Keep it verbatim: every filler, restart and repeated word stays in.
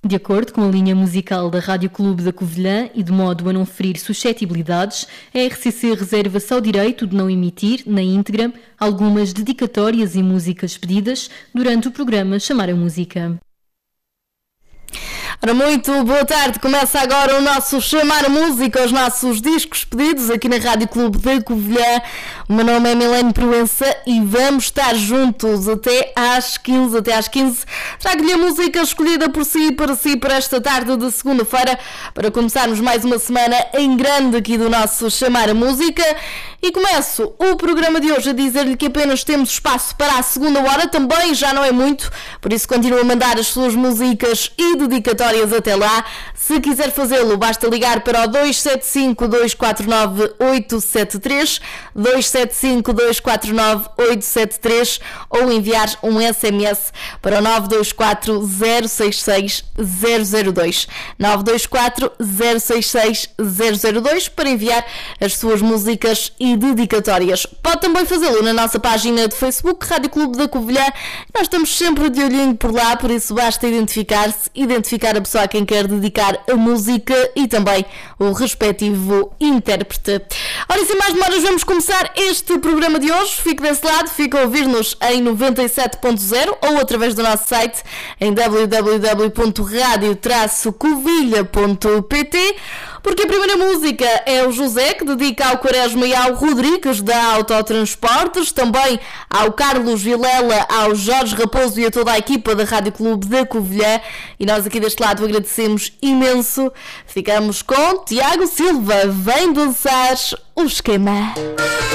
De acordo com a linha musical da Rádio Clube da Covilhã e de modo a não ferir suscetibilidades, a R C C reserva-se ao direito de não emitir, na íntegra, algumas dedicatórias e músicas pedidas durante o programa Chamar a Música. Ora, muito boa tarde, começa agora o nosso Chamar a Música, os nossos discos pedidos aqui na Rádio Clube da Covilhã. O meu nome é Milene Proença e vamos estar juntos até às quinze, até às quinze. Trago-lhe a música escolhida por si e para si para esta tarde de segunda-feira, para começarmos mais uma semana em grande aqui do nosso Chamar a Música. E começo o programa de hoje a dizer-lhe que apenas temos espaço para a segunda hora, também já não é muito, por isso continua a mandar as suas músicas e dedicatórias até lá. Se quiser fazê-lo, basta ligar para o dois sete cinco, dois quatro nove, oito sete três, dois sete cinco, dois quatro nove, oito sete três ou enviar um S M S para o nove dois quatro, zero seis seis, zero zero dois, nove dois quatro, zero seis seis, zero zero dois para enviar as suas músicas e dedicatórias. Pode também fazê-lo na nossa página de Facebook, Rádio Clube da Covilhã. Nós estamos sempre de olhinho por lá, por isso basta identificar-se, identificar a pessoa a quem quer dedicar a música e também o respectivo intérprete. Ora, e sem mais demoras, vamos começar este programa de hoje. Fique desse lado, fica a ouvir-nos em noventa e sete ponto zero ou através do nosso site em w w w ponto radio traço covilha ponto p t, porque a primeira música é o José, que dedica ao Quaresma e ao Rodrigues da Autotransportes, também ao Carlos Vilela, ao Jorge Raposo e a toda a equipa da Rádio Clube da Covilhã. E nós aqui deste lado agradecemos imenso. Ficamos com Tiago Silva, vem dançar o esquema.